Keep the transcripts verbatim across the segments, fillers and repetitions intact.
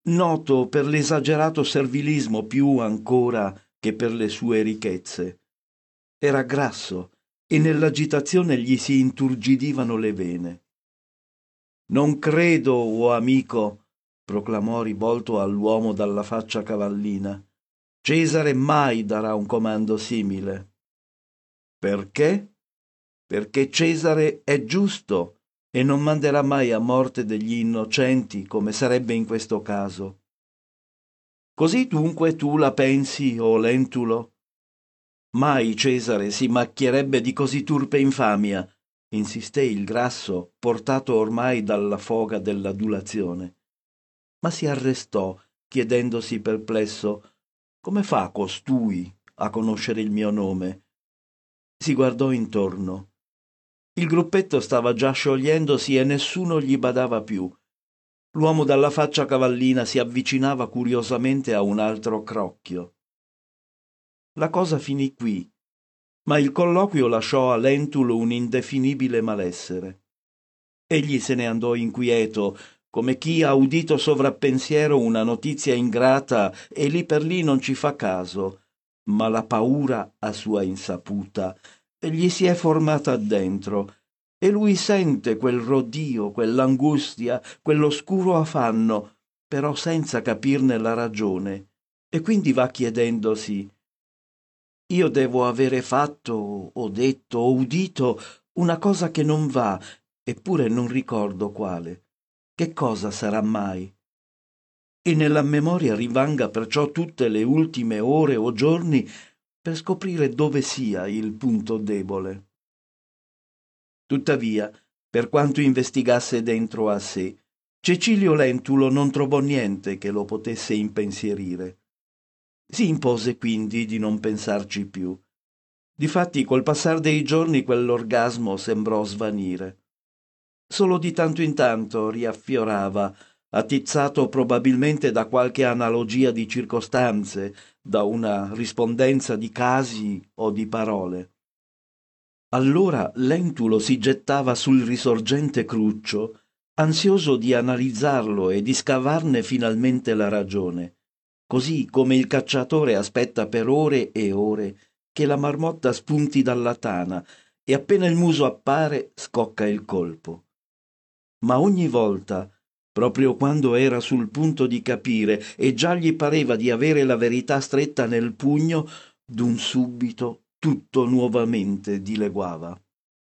noto per l'esagerato servilismo più ancora che per le sue ricchezze. Era grasso e nell'agitazione gli si inturgidivano le vene. «Non credo, o amico», proclamò rivolto all'uomo dalla faccia cavallina, «Cesare mai darà un comando simile». «Perché?» «Perché Cesare è giusto e non manderà mai a morte degli innocenti, come sarebbe in questo caso». «Così dunque tu la pensi, o Lentulo?» «Mai Cesare si macchierebbe di così turpe infamia», insisté il grasso, portato ormai dalla foga dell'adulazione. Ma si arrestò, chiedendosi perplesso: come fa costui a conoscere il mio nome? Si guardò intorno. Il gruppetto stava già sciogliendosi e nessuno gli badava più. L'uomo dalla faccia cavallina si avvicinava curiosamente a un altro crocchio. La cosa finì qui, ma il colloquio lasciò a Lentulo un indefinibile malessere. Egli se ne andò inquieto, come chi ha udito sovrappensiero una notizia ingrata e lì per lì non ci fa caso, ma la paura a sua insaputa gli si è formata dentro e lui sente quel rodio, quell'angustia, quell'oscuro affanno, però senza capirne la ragione, e quindi va chiedendosi: io devo avere fatto, o detto, o udito una cosa che non va, eppure non ricordo quale. Che cosa sarà mai? E nella memoria rimanga perciò tutte le ultime ore o giorni per scoprire dove sia il punto debole. Tuttavia, per quanto investigasse dentro a sé, Cecilio Lentulo non trovò niente che lo potesse impensierire. Si impose quindi di non pensarci più. Difatti, col passar dei giorni quell'orgasmo sembrò svanire. Solo di tanto in tanto riaffiorava, attizzato probabilmente da qualche analogia di circostanze, da una rispondenza di casi o di parole. Allora Lentulo si gettava sul risorgente cruccio, ansioso di analizzarlo e di scavarne finalmente la ragione, così come il cacciatore aspetta per ore e ore che la marmotta spunti dalla tana e appena il muso appare scocca il colpo. Ma ogni volta, proprio quando era sul punto di capire e già gli pareva di avere la verità stretta nel pugno, d'un subito tutto nuovamente dileguava.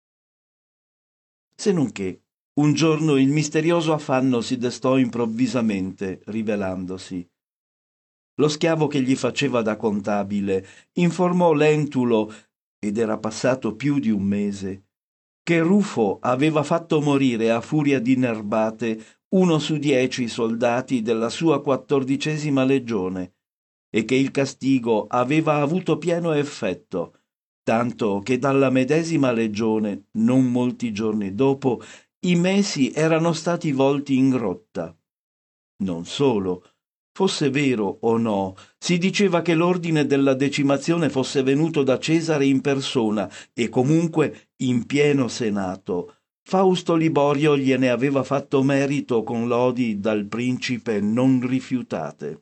Se non che, un giorno il misterioso affanno si destò improvvisamente, rivelandosi. Lo schiavo che gli faceva da contabile informò Lentulo, ed era passato più di un mese, che Rufo aveva fatto morire a furia di nerbate uno su dieci soldati della sua quattordicesima legione e che il castigo aveva avuto pieno effetto, tanto che dalla medesima legione, non molti giorni dopo, i mesi erano stati volti in rotta. Non solo, fosse vero o no, si diceva che l'ordine della decimazione fosse venuto da Cesare in persona e comunque in pieno senato. Fausto Liborio gliene aveva fatto merito con lodi dal principe non rifiutate.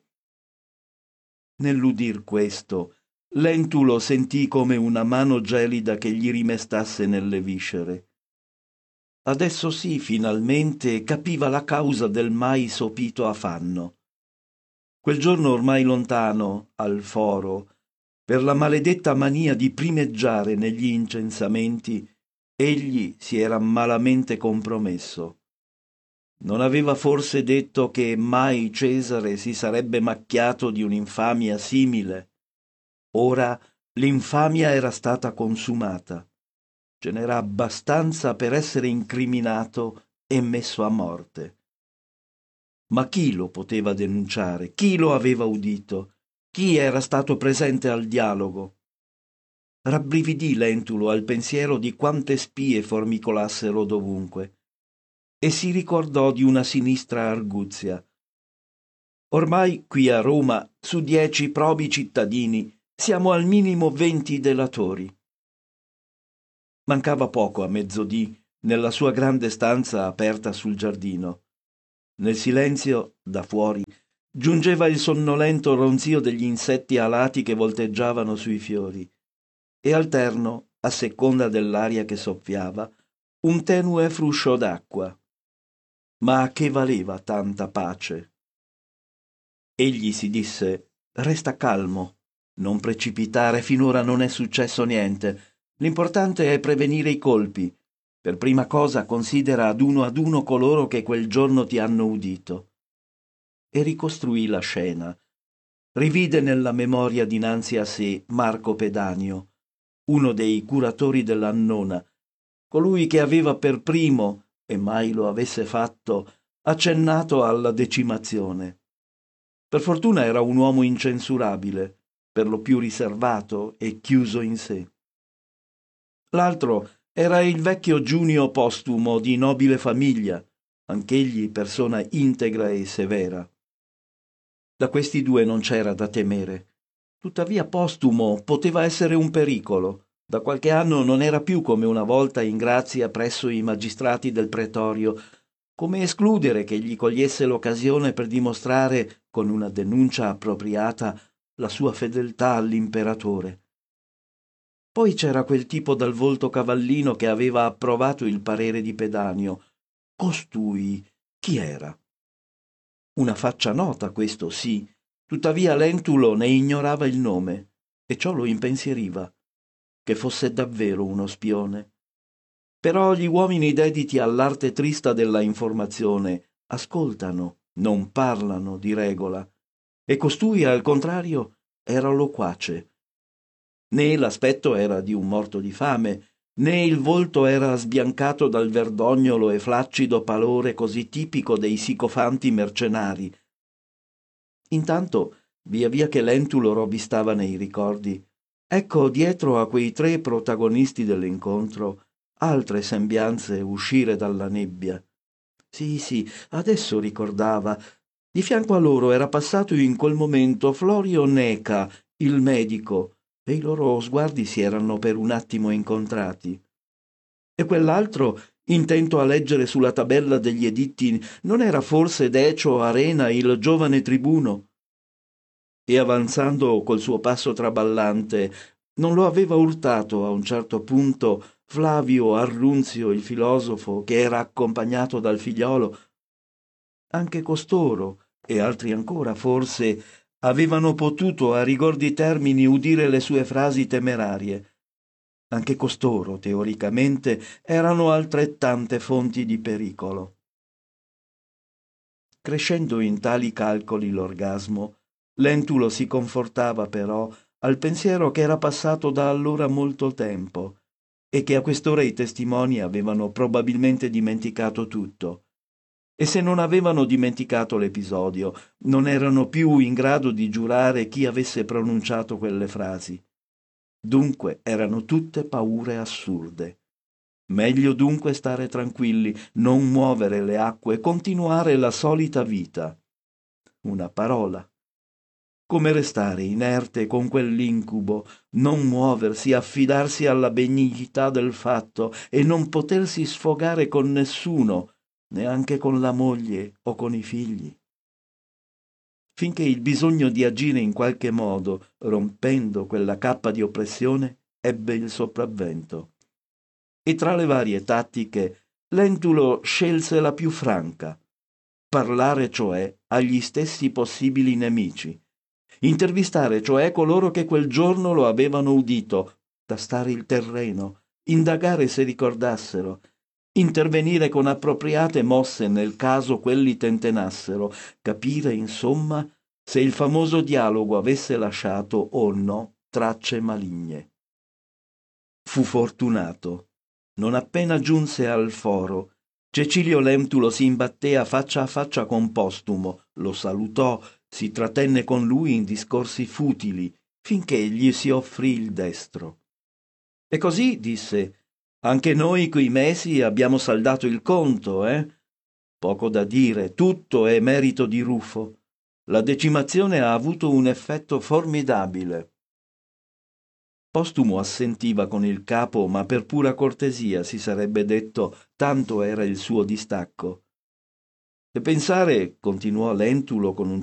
Nell'udir questo, Lentulo sentì come una mano gelida che gli rimestasse nelle viscere. Adesso sì, finalmente, capiva la causa del mai sopito affanno. Quel giorno ormai lontano, al foro, per la maledetta mania di primeggiare negli incensamenti, egli si era malamente compromesso. Non aveva forse detto che mai Cesare si sarebbe macchiato di un'infamia simile? Ora l'infamia era stata consumata. Ce n'era abbastanza per essere incriminato e messo a morte. Ma chi lo poteva denunciare? Chi lo aveva udito? Chi era stato presente al dialogo? Rabbrividì Lentulo al pensiero di quante spie formicolassero dovunque e si ricordò di una sinistra arguzia. Ormai qui a Roma, su dieci probi cittadini, siamo al minimo venti delatori. Mancava poco a mezzodì nella sua grande stanza aperta sul giardino. Nel silenzio, da fuori, giungeva il sonnolento ronzio degli insetti alati che volteggiavano sui fiori, e alterno, a seconda dell'aria che soffiava, un tenue fruscio d'acqua. Ma a che valeva tanta pace? Egli si disse: resta calmo, non precipitare, finora non è successo niente. L'importante è prevenire i colpi. Per prima cosa considera ad uno ad uno coloro che quel giorno ti hanno udito. E ricostruì la scena. Rivide nella memoria dinanzi a sé Marco Pedanio, uno dei curatori dell'Annona, colui che aveva per primo, e mai lo avesse fatto, accennato alla decimazione. Per fortuna era un uomo incensurabile, per lo più riservato e chiuso in sé. L'altro era il vecchio Giunio Postumo di nobile famiglia, anch'egli persona integra e severa. Da questi due non c'era da temere. Tuttavia Postumo poteva essere un pericolo. Da qualche anno non era più come una volta in grazia presso i magistrati del pretorio. Come escludere che gli cogliesse l'occasione per dimostrare, con una denuncia appropriata, la sua fedeltà all'imperatore? Poi c'era quel tipo dal volto cavallino che aveva approvato il parere di Pedanio. Costui chi era? Una faccia nota, questo sì, tuttavia Lentulo ne ignorava il nome, e ciò lo impensieriva, che fosse davvero uno spione. Però gli uomini dediti all'arte trista della informazione ascoltano, non parlano di regola, e costui, al contrario, era loquace. Né l'aspetto era di un morto di fame, né il volto era sbiancato dal verdognolo e flaccido palore così tipico dei sicofanti mercenari. Intanto, via via che Lentulo rovistava nei ricordi, ecco dietro a quei tre protagonisti dell'incontro altre sembianze uscire dalla nebbia. Sì, sì, adesso ricordava. Di fianco a loro era passato in quel momento Florio Neca, il medico, e i loro sguardi si erano per un attimo incontrati. E quell'altro, intento a leggere sulla tabella degli editti, non era forse Decio Arena, il giovane tribuno? E avanzando col suo passo traballante, non lo aveva urtato a un certo punto Flavio Arrunzio, il filosofo, che era accompagnato dal figliolo? Anche costoro, e altri ancora forse, avevano potuto a rigordi termini udire le sue frasi temerarie. Anche costoro, teoricamente, erano altrettante fonti di pericolo. Crescendo in tali calcoli l'orgasmo, Lentulo si confortava però al pensiero che era passato da allora molto tempo e che a quest'ora i testimoni avevano probabilmente dimenticato tutto. E se non avevano dimenticato l'episodio, non erano più in grado di giurare chi avesse pronunciato quelle frasi. Dunque erano tutte paure assurde. Meglio dunque stare tranquilli, non muovere le acque, continuare la solita vita. Una parola. Come restare inerte con quell'incubo, non muoversi, affidarsi alla benignità del fatto e non potersi sfogare con nessuno, neanche con la moglie o con i figli. Finché il bisogno di agire in qualche modo, rompendo quella cappa di oppressione, ebbe il sopravvento. E tra le varie tattiche, Lentulo scelse la più franca: parlare cioè agli stessi possibili nemici, intervistare cioè coloro che quel giorno lo avevano udito, tastare il terreno, indagare se ricordassero, intervenire con appropriate mosse nel caso quelli tentenassero, capire insomma se il famoso dialogo avesse lasciato o no tracce maligne. Fu fortunato. Non appena giunse al foro, Cecilio Lentulo si imbatté a faccia a faccia con Postumo, lo salutò, si trattenne con lui in discorsi futili, finché gli si offrì il destro. E così, disse, anche noi quei mesi abbiamo saldato il conto, eh? Poco da dire, tutto è merito di Rufo. La decimazione ha avuto un effetto formidabile. Postumo assentiva con il capo, ma per pura cortesia, si sarebbe detto, tanto era il suo distacco. E pensare, continuò Lentulo con un